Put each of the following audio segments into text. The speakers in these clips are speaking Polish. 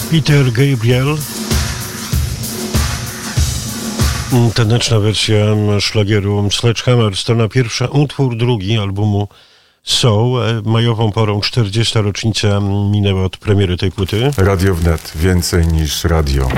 Peter Gabriel. Taneczna wersja szlagieru Sledgehammer, strona pierwsza, utwór drugi albumu Soul. Majową porą 40. rocznica minęła od premiery tej płyty. Radio Wnet, więcej niż radio.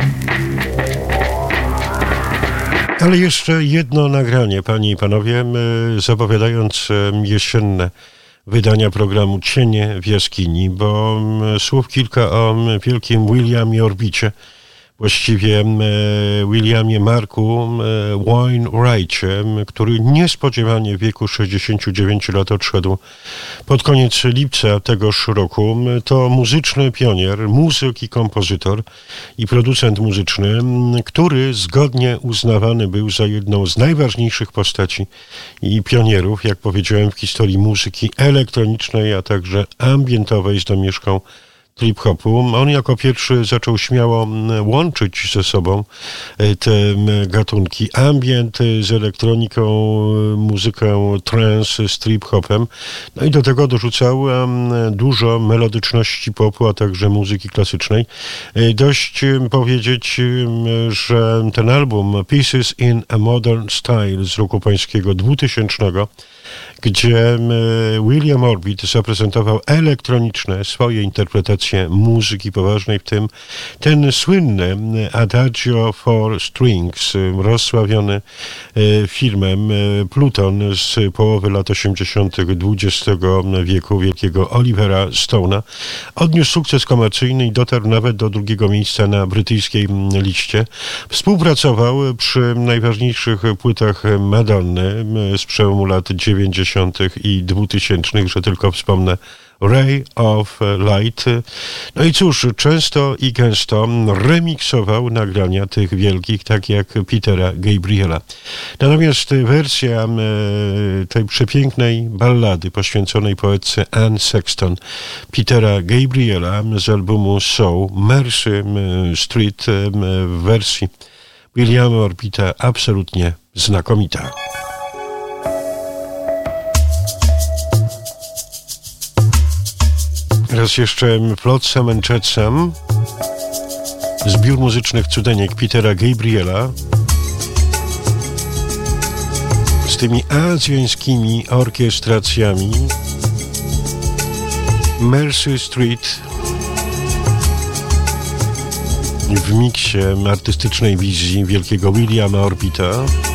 Ale jeszcze jedno nagranie, panie i panowie, zapowiadając jesienne wydania programu Cienie w jaskini, bo słów kilka o wielkim Williamie Orbicie, właściwie Williamie Marku Wainwrightie, który niespodziewanie w wieku 69 lat odszedł pod koniec lipca tegoż roku. To muzyczny pionier, muzyk i kompozytor i producent muzyczny, który zgodnie uznawany był za jedną z najważniejszych postaci i pionierów, jak powiedziałem, w historii muzyki elektronicznej, a także ambientowej z domieszką trip-hopu. On jako pierwszy zaczął śmiało łączyć ze sobą te gatunki ambient z elektroniką, muzykę trance z trip-hopem. No i do tego dorzucał dużo melodyczności popu, a także muzyki klasycznej. Dość powiedzieć, że ten album Pieces in a Modern Style z roku pańskiego 2000, gdzie William Orbit zaprezentował elektroniczne swoje interpretacje muzyki poważnej, w tym ten słynny Adagio for Strings, rozsławiony filmem Pluton z połowy lat 80. XX wieku, wielkiego Olivera Stone'a, odniósł sukces komercyjny i dotarł nawet do drugiego miejsca na brytyjskiej liście. Współpracował przy najważniejszych płytach Madonny z przełomu lat 90. i 2000, że tylko wspomnę Ray of Light. No i cóż, często i gęsto remiksował nagrania tych wielkich, tak jak Petera Gabriela. Natomiast wersja tej przepięknej ballady poświęconej poetce Anne Sexton Petera Gabriela z albumu Soul, Mercy Street, w wersji Williama Orbita absolutnie znakomita. Raz jeszcze Flotsam and Jetsam, zbiór muzycznych cudeńek Petera Gabriela z tymi azjańskimi orkiestracjami. Mercy Street w miksie artystycznej wizji wielkiego Williama Orbita.